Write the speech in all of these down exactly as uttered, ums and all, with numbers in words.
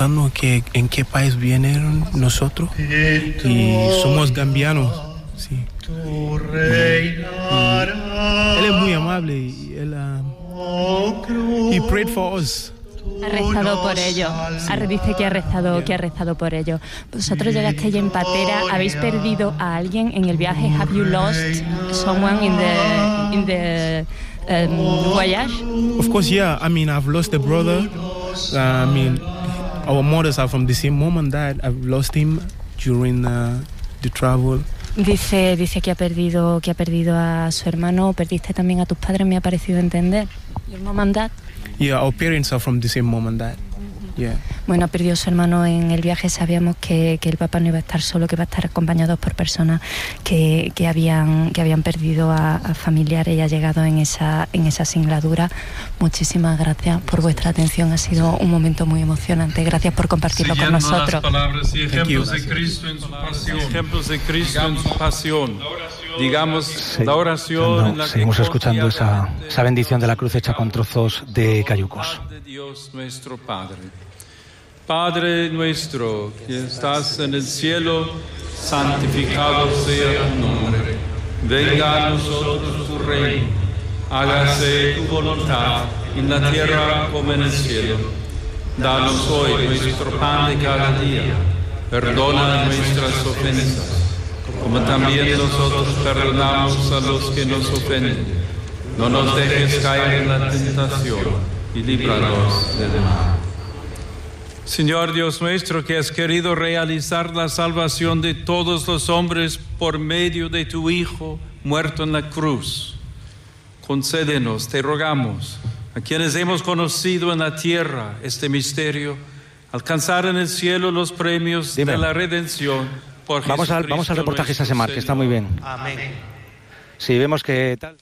preguntando que, en qué país vienen nosotros y somos gambianos. Sí. Y, y él es muy amable y él uh, he prayed for us. Ha rezado por ello. Ha, dice que ha rezado, que ha rezado por ello. Vosotros llegasteis en patera. ¿Habéis perdido a alguien en el viaje? Have you lost someone in the in the um, voyage? Of course, yeah. I mean, I've lost a brother. Uh, I mean, our mothers are from the same mom and dad. I've lost him during uh, the travel. Dice, dice que ha perdido, que ha perdido a su hermano. Perdiste también a tus padres. Me ha parecido entender. Your mom and dad. Yeah, our parents are from the same mom and dad. Yeah. Bueno, perdió a su hermano en el viaje. Sabíamos que, que el papá no iba a estar solo, que iba a estar acompañado por personas que, que habían que habían perdido a, a familiares y ha llegado en esa en esa singladura. Muchísimas gracias por vuestra atención. Ha sido un momento muy emocionante. Gracias por compartirlo con nosotros. Las palabras y ejemplos de Cristo en su pasión. Ejemplos de Cristo en su pasión. Digamos, sí, la oración no, en la seguimos que escuchando esa, esa bendición de la cruz hecha con trozos de cayucos. De Dios nuestro Padre. Padre nuestro que estás en el cielo, santificado sea tu nombre. Venga a nosotros tu reino. Hágase tu voluntad en la tierra como en el cielo. Danos hoy nuestro pan de cada día. Perdona nuestras ofensas, como también nosotros perdonamos a los que nos ofenden. No nos dejes caer en la tentación y líbranos del mal. Señor Dios nuestro, que has querido realizar la salvación de todos los hombres por medio de tu Hijo muerto en la cruz, concédenos, te rogamos, a quienes hemos conocido en la tierra este misterio, alcanzar en el cielo los premios Dime. de la redención. Por vamos, al, vamos al reportaje esta semana, que está muy bien. Amén. Sí, vemos que tal.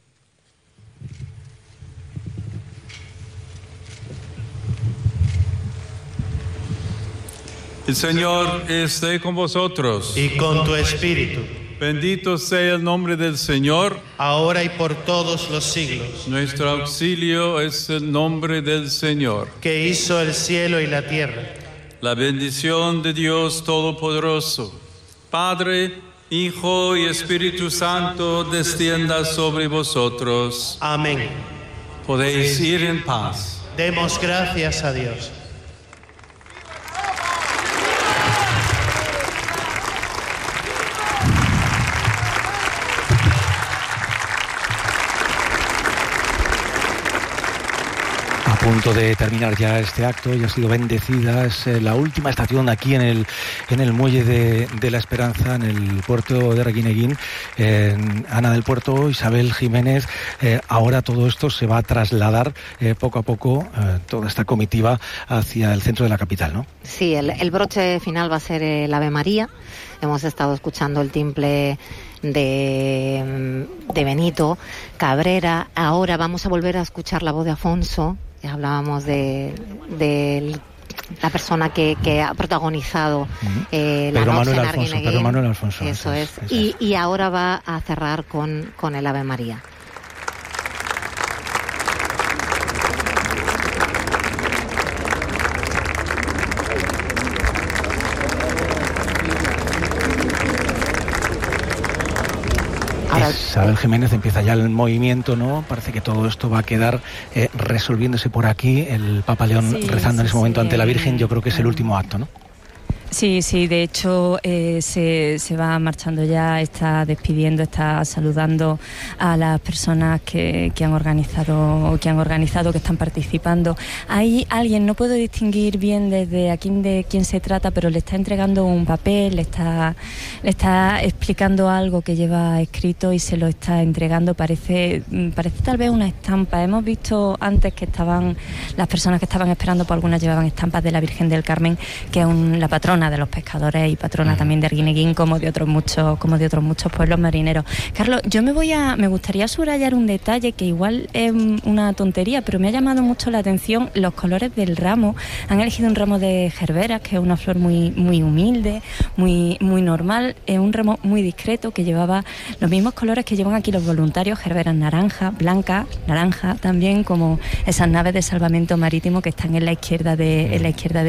El Señor esté con vosotros. Y con tu espíritu. Bendito sea el nombre del Señor, ahora y por todos los siglos. Nuestro auxilio es el nombre del Señor, que hizo el cielo y la tierra. La bendición de Dios Todopoderoso, Padre, Hijo y Espíritu Santo, descienda sobre vosotros. Amén. Podéis ir en paz. Demos gracias a Dios. A punto de terminar ya este acto, ya ha sido bendecida, es eh, la última estación aquí en el en el muelle de, de la Esperanza, en el puerto de Reguineguín. Eh, Ana del Puerto, Isabel Jiménez, eh, ahora todo esto se va a trasladar eh, poco a poco, eh, toda esta comitiva hacia el centro de la capital, ¿no? Sí, el, el broche final va a ser el Ave María. Hemos estado escuchando el timple de, de Benito Cabrera. Ahora vamos a volver a escuchar la voz de Afonso. Ya hablábamos de, de la persona que, que ha protagonizado eh, la Pedro noche Manuel en Alfonso, Arguineguín. Pedro Manuel Alfonso. Eso es. es. Y, y ahora va a cerrar con, con el Ave María. Isabel Jiménez, empieza ya el movimiento, ¿no? Parece que todo esto va a quedar eh, resolviéndose por aquí. El Papa León sí, rezando sí, en ese momento sí, ante la Virgen. Yo creo que es el eh, último acto, ¿no? Sí, sí, de hecho eh, se, se va marchando ya, está despidiendo, está saludando a las personas que, que han organizado, que han organizado, que están participando. Hay alguien, no puedo distinguir bien desde aquí de quién se trata, pero le está entregando un papel, le está, le está explicando algo que lleva escrito y se lo está entregando. Parece, parece tal vez una estampa. Hemos visto antes que estaban las personas que estaban esperando, por algunas llevaban estampas de la Virgen del Carmen, que es un, la patrona de los pescadores y patrona también de Arguineguín, como de otros muchos, como de otros muchos pueblos marineros. Carlos, yo me voy a, me gustaría subrayar un detalle que igual es una tontería, pero me ha llamado mucho la atención los colores del ramo. Han elegido un ramo de gerberas, que es una flor muy, muy humilde, muy, muy normal, es un ramo muy discreto que llevaba los mismos colores que llevan aquí los voluntarios, gerberas naranja, blanca, naranja, también como esas naves de salvamento marítimo que están en la izquierda de, en la izquierda de